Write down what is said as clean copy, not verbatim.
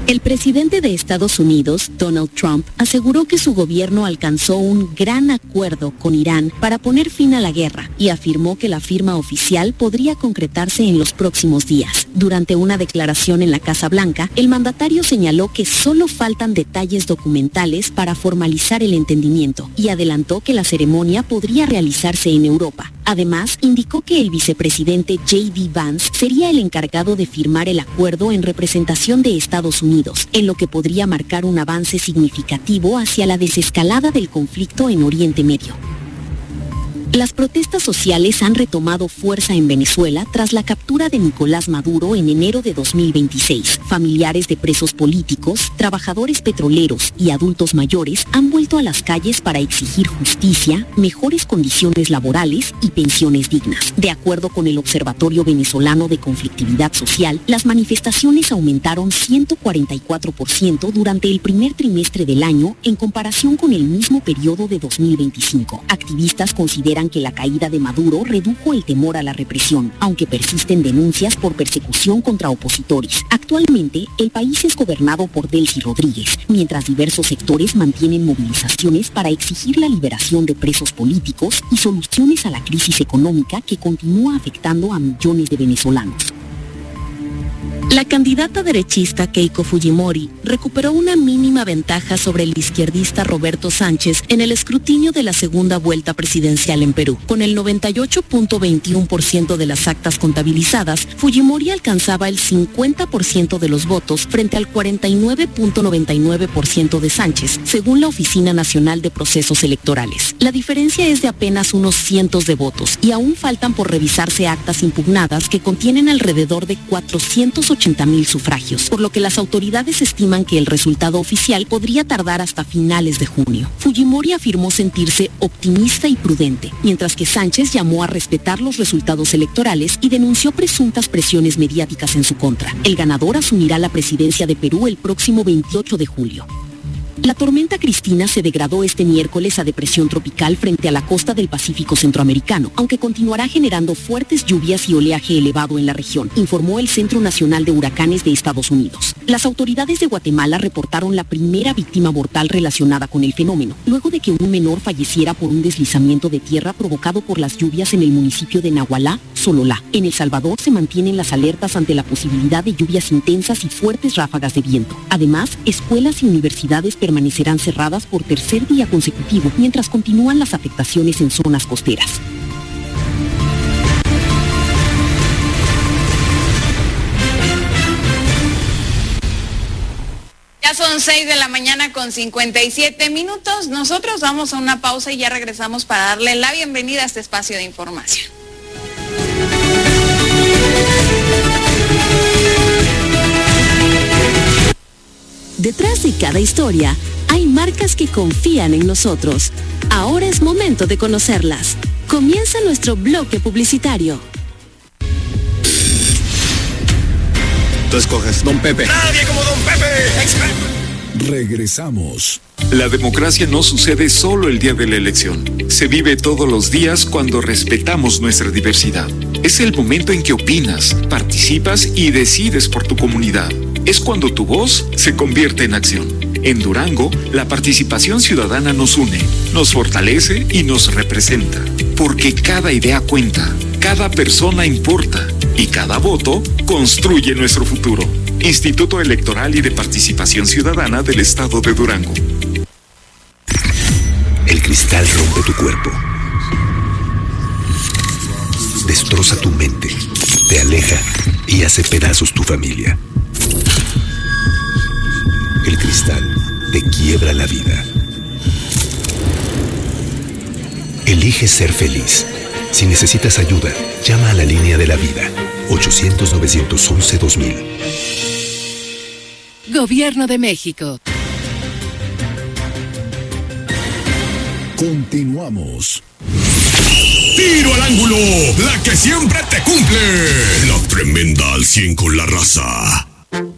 El presidente de Estados Unidos, Donald Trump, aseguró que su gobierno alcanzó un gran acuerdo con Irán para poner fin a la guerra y afirmó que la firma oficial podría concretarse en los próximos días. Durante una declaración en la Casa Blanca, el mandatario señaló que solo faltan detalles documentales para formalizar el entendimiento y adelantó que la ceremonia podría realizarse en Europa. Además, indicó que el vicepresidente J.D. Vance sería el encargado de firmar el acuerdo en representación de Estados Unidos, en lo que podría marcar un avance significativo hacia la desescalada del conflicto en Oriente Medio. Las protestas sociales han retomado fuerza en Venezuela tras la captura de Nicolás Maduro en enero de 2026. Familiares de presos políticos, trabajadores petroleros y adultos mayores han vuelto a las calles para exigir justicia, mejores condiciones laborales y pensiones dignas. De acuerdo con el Observatorio Venezolano de Conflictividad Social, las manifestaciones aumentaron 144% durante el primer trimestre del año en comparación con el mismo periodo de 2025. Activistas consideran que la caída de Maduro redujo el temor a la represión, aunque persisten denuncias por persecución contra opositores. Actualmente, el país es gobernado por Delcy Rodríguez, mientras diversos sectores mantienen movilizaciones para exigir la liberación de presos políticos y soluciones a la crisis económica que continúa afectando a millones de venezolanos. La candidata derechista Keiko Fujimori recuperó una mínima ventaja sobre el izquierdista Roberto Sánchez en el escrutinio de la segunda vuelta presidencial en Perú. Con el 98.21% de las actas contabilizadas, Fujimori alcanzaba el 50% de los votos frente al 49.99% de Sánchez, según la Oficina Nacional de Procesos Electorales. La diferencia es de apenas unos cientos de votos y aún faltan por revisarse actas impugnadas que contienen alrededor de 480,000 sufragios, por lo que las autoridades estiman que el resultado oficial podría tardar hasta finales de junio. Fujimori afirmó sentirse optimista y prudente, mientras que Sánchez llamó a respetar los resultados electorales y denunció presuntas presiones mediáticas en su contra. El ganador asumirá la presidencia de Perú el próximo 28 de julio. La tormenta Cristina se degradó este miércoles a depresión tropical frente a la costa del Pacífico centroamericano, aunque continuará generando fuertes lluvias y oleaje elevado en la región, informó el Centro Nacional de Huracanes de Estados Unidos. Las autoridades de Guatemala reportaron la primera víctima mortal relacionada con el fenómeno, luego de que un menor falleciera por un deslizamiento de tierra provocado por las lluvias en el municipio de Nahualá, Sololá. En El Salvador se mantienen las alertas ante la posibilidad de lluvias intensas y fuertes ráfagas de viento. Además, escuelas y universidades permanecerán cerradas por tercer día consecutivo, mientras continúan las afectaciones en zonas costeras. Ya son 6 de la mañana con 57 minutos. Nosotros vamos a una pausa y ya regresamos para darle la bienvenida a este espacio de información. Detrás de cada historia, hay marcas que confían en nosotros. Ahora es momento de conocerlas. Comienza nuestro bloque publicitario. Tú escoges Don Pepe. Nadie como Don Pepe. Regresamos. La democracia no sucede solo el día de la elección. Se vive todos los días cuando respetamos nuestra diversidad. Es el momento en que opinas, participas y decides por tu comunidad. Es cuando tu voz se convierte en acción. En Durango, la participación ciudadana nos une, nos fortalece y nos representa. Porque cada idea cuenta, cada persona importa y cada voto construye nuestro futuro. Instituto Electoral y de Participación Ciudadana del Estado de Durango. El cristal rompe tu cuerpo. Destroza tu mente, te aleja y hace pedazos tu familia. El cristal te quiebra la vida. Elige ser feliz. Si necesitas ayuda, llama a la línea de la vida. 800-911-2000. Gobierno de México. Continuamos. Tiro al ángulo, la que siempre te cumple. La tremenda al 100 con la raza.